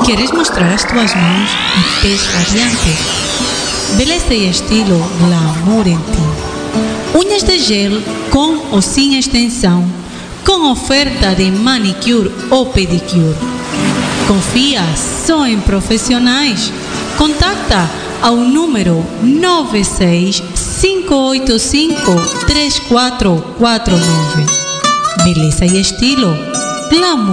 Queres mostrar as tuas mãos e pés radiantes? Beleza e estilo glamour em ti. Unhas de gel com ou sem extensão, com oferta de manicure ou pedicure. Confia só em profissionais. Contacta ao número 965853449. Beleza e estilo glamour.